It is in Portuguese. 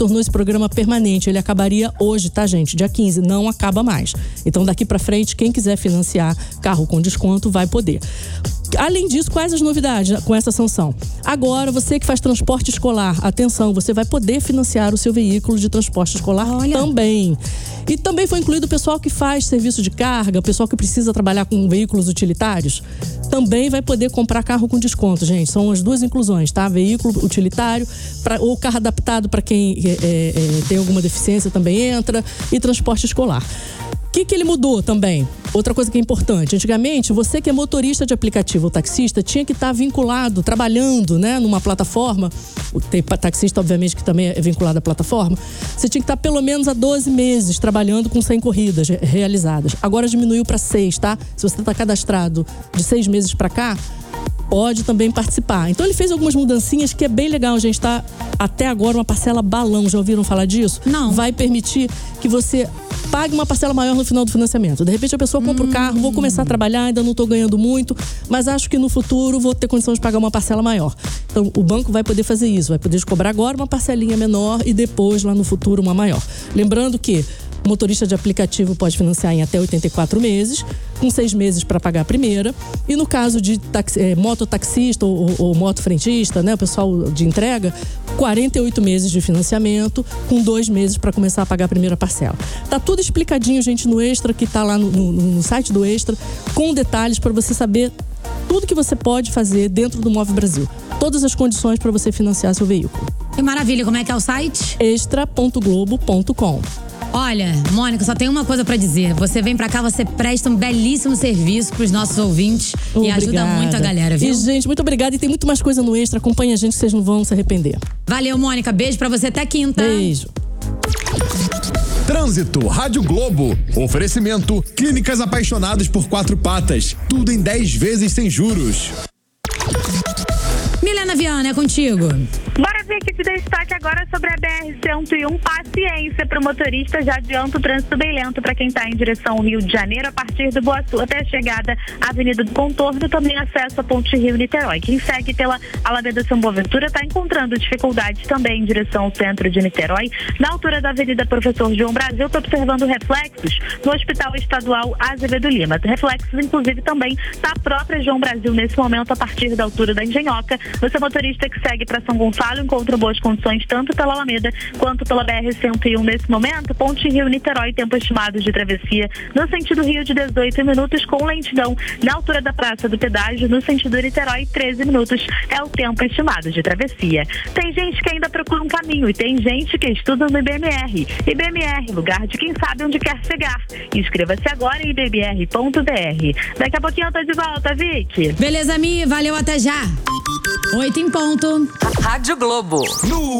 tornou esse programa permanente. Ele acabaria hoje, tá, gente? Dia 15, não acaba mais. Então, daqui pra frente, quem quiser financiar carro com desconto vai poder. Além disso, quais as novidades com essa sanção? Agora, você que faz transporte escolar, atenção, você vai poder financiar o seu veículo de transporte escolar também. E também foi incluído o pessoal que faz serviço de carga, o pessoal que precisa trabalhar com veículos utilitários, também vai poder comprar carro com desconto, gente. São as duas inclusões, tá? Veículo utilitário, ou carro adaptado para quem tem alguma deficiência também entra, e transporte escolar. O que ele mudou também? Outra coisa que é importante. Antigamente, você que é motorista de aplicativo ou taxista tinha que estar vinculado, trabalhando, né, numa plataforma. Tem taxista, obviamente, que também é vinculado à plataforma. Você tinha que estar pelo menos há 12 meses trabalhando com 100 corridas realizadas. Agora diminuiu para 6, tá? Se você está cadastrado de 6 meses para cá, pode também participar. Então ele fez algumas mudancinhas que é bem legal. A gente tá até agora uma parcela balão. Já ouviram falar disso? Não. Vai permitir que você pague uma parcela maior no final do financiamento. De repente a pessoa compra o carro, vou começar a trabalhar, ainda não estou ganhando muito, mas acho que no futuro vou ter condição de pagar uma parcela maior. Então o banco vai poder fazer isso, vai poder cobrar agora uma parcelinha menor e depois lá no futuro uma maior. Lembrando que o motorista de aplicativo pode financiar em até 84 meses, com 6 meses para pagar a primeira. E no caso de mototaxista ou motofrentista, né, o pessoal de entrega, 48 meses de financiamento, com 2 meses para começar a pagar a primeira parcela. Tá tudo explicadinho, gente, no Extra, que tá lá no site do Extra, com detalhes para você saber tudo que você pode fazer dentro do Move Brasil. Todas as condições para você financiar seu veículo. Que maravilha, como é que é o site? extra.globo.com. Olha, Mônica, só tem uma coisa pra dizer. Você vem pra cá, você presta um belíssimo serviço pros nossos ouvintes. Obrigada. E ajuda muito a galera, viu? E, gente, muito obrigada. E tem muito mais coisa no Extra. Acompanha a gente que vocês não vão se arrepender. Valeu, Mônica. Beijo pra você. Até quinta. Beijo. Trânsito, Rádio Globo. Oferecimento, Clínicas Apaixonados por 4 Patas. Tudo em 10 vezes sem juros. Milena Viana, é contigo. Bora ver aqui de destaque agora sobre a BR-101. Paciência para o motorista, já adianta o trânsito bem lento para quem está em direção ao Rio de Janeiro, a partir do Boaçu até a chegada à Avenida do Contorno, também acesso à Ponte Rio-Niterói. Quem segue pela Alameda São Boaventura está encontrando dificuldades também em direção ao centro de Niterói. Na altura da Avenida Professor João Brasil, está observando reflexos no Hospital Estadual Azevedo Lima. Reflexos, inclusive, também da própria João Brasil nesse momento, a partir da altura da Engenhoca. Você, motorista que segue para São Gonçalo, encontra boas condições tanto pela Alameda quanto pela BR-101 nesse momento. Ponte Rio-Niterói, tempo estimado de travessia no sentido Rio de 18 minutos, com lentidão na altura da Praça do Pedágio, no sentido Niterói, 13 minutos é o tempo estimado de travessia. Tem gente que ainda procura um caminho e tem gente que estuda no IBMR. IBMR, lugar de quem sabe onde quer chegar. Inscreva-se agora em ibmr.br. Daqui a pouquinho eu tô de volta, Vicky. Beleza, Mi, valeu, até já. 8 em ponto. Rádio Globo. No